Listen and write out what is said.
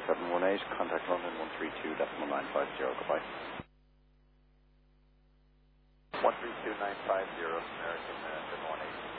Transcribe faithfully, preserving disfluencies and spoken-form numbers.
seven one eight, contact London one three two decimal nine five zero, goodbye. one three two nine five zero, American uh, seven one eight.